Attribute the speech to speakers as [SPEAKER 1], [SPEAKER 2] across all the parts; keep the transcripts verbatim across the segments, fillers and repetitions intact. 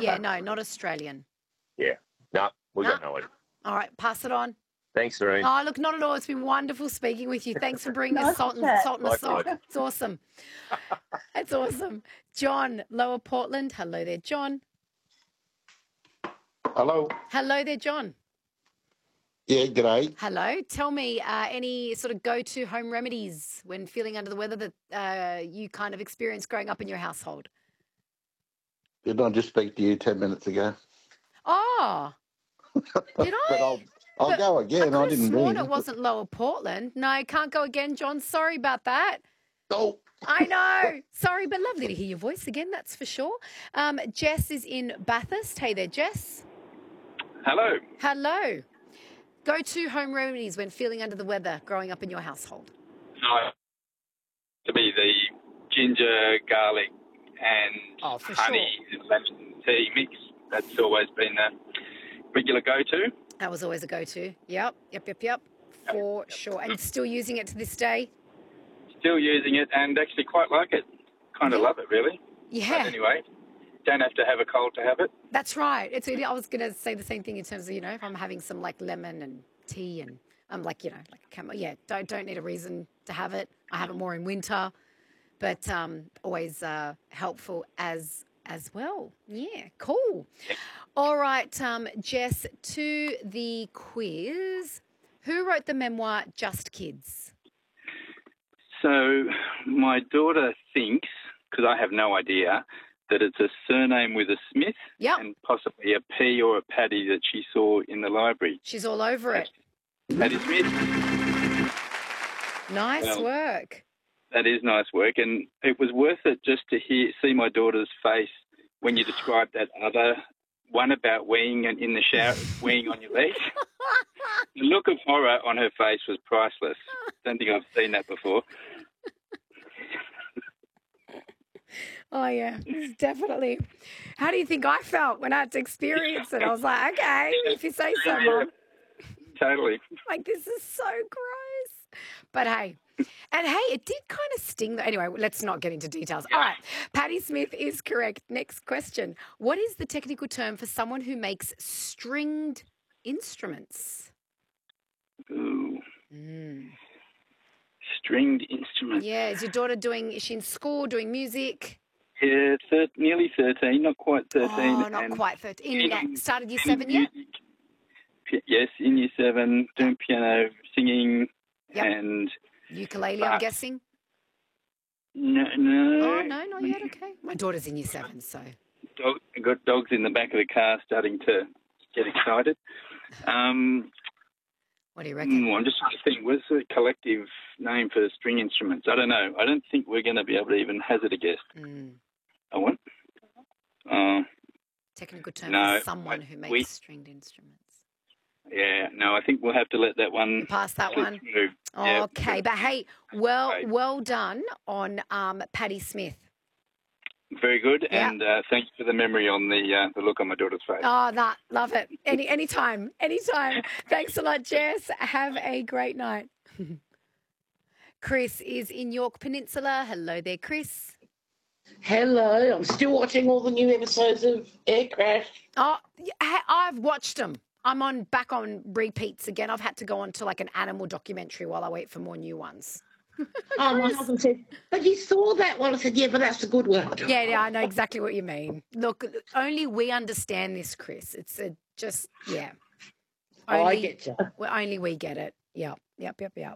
[SPEAKER 1] Yeah, no, not Australian.
[SPEAKER 2] Yeah. No, we
[SPEAKER 1] Nah.
[SPEAKER 2] got no idea.
[SPEAKER 1] All right, pass it on.
[SPEAKER 2] Thanks, Doreen.
[SPEAKER 1] Oh, look, not at all. It's been wonderful speaking with you. Thanks for bringing us
[SPEAKER 3] Nice
[SPEAKER 1] salt and,
[SPEAKER 3] chat.
[SPEAKER 1] salt and a sock.
[SPEAKER 2] Likewise.
[SPEAKER 1] It's awesome. It's awesome. John, Lower Portland. Hello there, John.
[SPEAKER 4] Hello.
[SPEAKER 1] Hello there, John.
[SPEAKER 4] Yeah, g'day.
[SPEAKER 1] Hello. Tell me uh, any sort of go-to home remedies when feeling under the weather that uh, you kind of experienced growing up in your household?
[SPEAKER 4] Did I just speak to you ten minutes ago?
[SPEAKER 1] Oh, did
[SPEAKER 4] But
[SPEAKER 1] I?
[SPEAKER 4] I'll I'll
[SPEAKER 1] But
[SPEAKER 4] go
[SPEAKER 1] I
[SPEAKER 4] again.
[SPEAKER 1] could
[SPEAKER 4] I,
[SPEAKER 1] have
[SPEAKER 4] didn't
[SPEAKER 1] sworn
[SPEAKER 4] ring.
[SPEAKER 1] it wasn't Lower Portland. No, can't go again, John. Sorry about that.
[SPEAKER 4] Oh,
[SPEAKER 1] I know. Sorry, but lovely to hear your voice again, that's for sure. Um, Jess is in Bathurst. Hey there, Jess.
[SPEAKER 5] Hello.
[SPEAKER 1] Hello. Go-to home remedies when feeling under the weather growing up in your household.
[SPEAKER 5] So, to me, the ginger, garlic, and
[SPEAKER 1] Oh, for
[SPEAKER 5] honey and lemon tea mix. That's always been a regular go-to.
[SPEAKER 1] That was always a go-to. Yep, yep, yep, yep, for sure. And still using it to this day?
[SPEAKER 5] Still using it and actually quite like it. Kind of
[SPEAKER 1] Yeah.
[SPEAKER 5] love it, really.
[SPEAKER 1] Yeah.
[SPEAKER 5] But anyway, don't have to have a cold to have it.
[SPEAKER 1] That's right. It's really, I was going to say the same thing in terms of, you know, if I'm having some like lemon and tea and I'm like, you know, like a camel. Yeah, don't don't need a reason to have it. I have it more in winter, but um, always uh, helpful as as well. Yeah, cool. All right, um, Jess, to the quiz. Who wrote the memoir Just Kids?
[SPEAKER 5] So my daughter thinks, because I have no idea, that it's a surname with a Smith
[SPEAKER 1] Yep.
[SPEAKER 5] and possibly a P or a Paddy that she saw in the library.
[SPEAKER 1] She's all over it.
[SPEAKER 5] Paddy Smith.
[SPEAKER 1] Nice
[SPEAKER 5] Well,
[SPEAKER 1] work.
[SPEAKER 5] That is nice work, and it was worth it just to hear see my daughter's face when you described that other one about weeing and in the shower, weeing on your legs. The look of horror on her face was priceless. Don't think I've seen that before.
[SPEAKER 1] Oh, yeah, it's definitely. How do you think I felt when I had to experience it? I was like, okay, if you say so, Mum.
[SPEAKER 5] Totally.
[SPEAKER 1] Like, this is so gross. But hey, and hey, it did kind of sting. Though. Anyway, let's not get into details. All right, Paddy Smith is correct. Next question. What is the technical term for someone who makes stringed instruments?
[SPEAKER 5] Ooh.
[SPEAKER 1] Mm.
[SPEAKER 5] Stringed instruments.
[SPEAKER 1] Yeah, is your daughter doing, is she in school doing music?
[SPEAKER 5] Yeah, thir- nearly thirteen, not quite thirteen.
[SPEAKER 1] Oh, not
[SPEAKER 5] and
[SPEAKER 1] quite thirteen. In,
[SPEAKER 5] in-
[SPEAKER 1] started year
[SPEAKER 5] in
[SPEAKER 1] seven yet?
[SPEAKER 5] music. P- Yes, in year seven, doing piano, singing,
[SPEAKER 1] Yep.
[SPEAKER 5] and
[SPEAKER 1] Ukulele, I'm
[SPEAKER 5] But-
[SPEAKER 1] guessing.
[SPEAKER 5] no, no.
[SPEAKER 1] Oh, no, not yet. Okay. My daughter's in year seven, so.
[SPEAKER 5] Dog, got dogs in the back of the car starting to get excited. Um,
[SPEAKER 1] What do you reckon?
[SPEAKER 5] mm, I'm just trying to think, what's the collective name for string instruments? I don't know. I don't think we're going to be able to even hazard a guess.
[SPEAKER 1] Mm.
[SPEAKER 5] I want. Uh,
[SPEAKER 1] Technical term
[SPEAKER 5] No,
[SPEAKER 1] for someone who makes
[SPEAKER 5] we-
[SPEAKER 1] stringed instruments.
[SPEAKER 5] yeah, no, I think we'll have to let that one
[SPEAKER 1] Pass that
[SPEAKER 5] slip
[SPEAKER 1] one.
[SPEAKER 5] through. Yeah.
[SPEAKER 1] Okay, but hey, well,
[SPEAKER 5] Right.
[SPEAKER 1] well done on um, Paddy Smith.
[SPEAKER 5] Very good,
[SPEAKER 1] Yeah.
[SPEAKER 5] and uh, thanks for the memory on the uh, the look on my daughter's face.
[SPEAKER 1] Oh, that love it. Any anytime, anytime. Thanks a lot, Jess. Have a great night. Chris is in York Peninsula. Hello there, Chris.
[SPEAKER 6] Hello, I'm still watching all the new episodes of Air Crash.
[SPEAKER 1] Oh, yeah, I- I've watched them. I'm on back on repeats again. I've had to go on to like an animal documentary while I wait for more new ones.
[SPEAKER 6] Oh, my husband said, but you saw that one. I said, yeah, but that's a good one.
[SPEAKER 1] Yeah, yeah, I know exactly what you mean. Look, only we understand this, Chris. It's a just yeah.
[SPEAKER 6] Oh, I
[SPEAKER 1] Only,
[SPEAKER 6] get you.
[SPEAKER 1] well, only we get it. Yep, yep, yep, yep.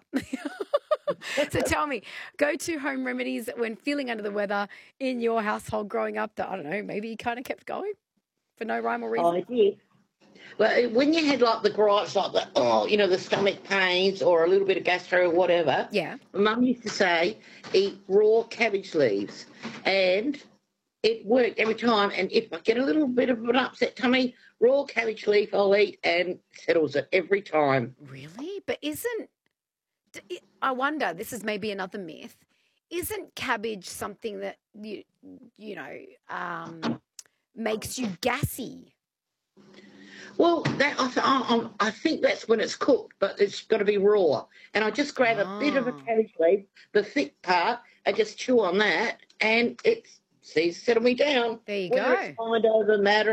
[SPEAKER 1] So tell me, go-to home remedies when feeling under the weather in your household growing up that, I don't know, maybe you kind of kept going for no rhyme or reason?
[SPEAKER 6] I did. Well, when you had like the gripes, like the, oh, you know, the stomach pains or a little bit of gastro or whatever,
[SPEAKER 1] Yeah.
[SPEAKER 6] my mum used to say, eat raw cabbage leaves. And it worked every time. And if I get a little bit of an upset tummy, raw cabbage leaf I'll eat and settles it every time.
[SPEAKER 1] Really? But isn't, d- I wonder, this is maybe another myth, isn't cabbage something that, you, you know, um, makes you gassy?
[SPEAKER 6] Well, that I, th- I, I I think that's when it's cooked, but it's got to be raw. And I just grab a bit of a
[SPEAKER 1] Ah.
[SPEAKER 6] cabbage leaf, the thick part, and just chew on that, and it seems to settle me down.
[SPEAKER 1] There you
[SPEAKER 6] Whether
[SPEAKER 1] go.
[SPEAKER 6] it's fine over the matter